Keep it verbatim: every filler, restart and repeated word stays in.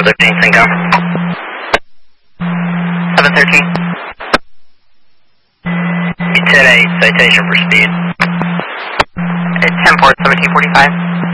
thirteen, Cinco. seven thirteen. ten eight, citation for speed. It's ten four, seventeen forty-five.